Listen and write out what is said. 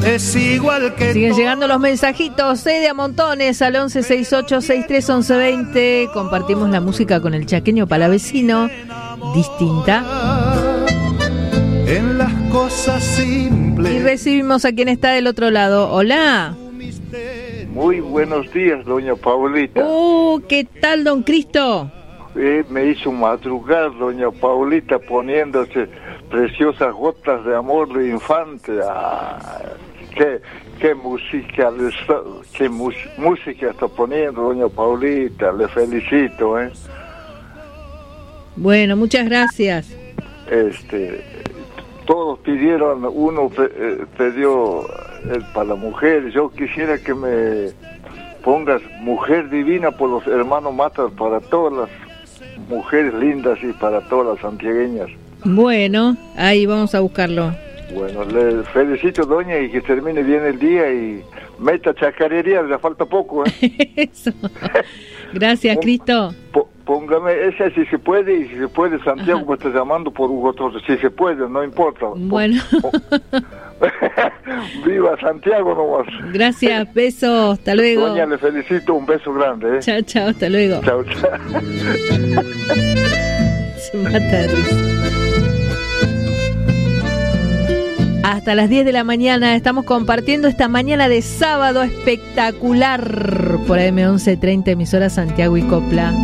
es igual que siguen llegando los mensajitos, de a montones al 1168631120. Compartimos la música con el chaqueño palavecino, distinta. En las cosas simples. Y recibimos a quien está del otro lado. Hola. Muy buenos días, doña Paulita. ¿Qué tal, don Cristo? Me hizo madrugar, doña Paulita, poniéndose preciosas gotas de amor de infante. Qué música, música está poniendo, doña Paulita. Le felicito, Bueno, muchas gracias. Todos pidieron, uno pidió para la mujer. Yo quisiera que me pongas Mujer Divina por los hermanos Matas, para todas las mujeres lindas y para todas las santiagueñas. Bueno, ahí vamos a buscarlo. Bueno, le felicito, doña, y que termine bien el día y meta chacarería, le falta poco, Eso. Gracias, Cristo. Póngame esa si se puede, y si se puede, Santiago me está llamando por Hugo Torres. Si se puede, no importa. Bueno. Viva Santiago nomás. Gracias, besos, hasta luego. Doña, le felicito, un beso grande. Chao, chao, hasta luego. Chao, chao. Se mata de risa. Hasta las 10 de la mañana estamos compartiendo esta mañana de sábado espectacular por AM 1130, emisora Santiago y Copla.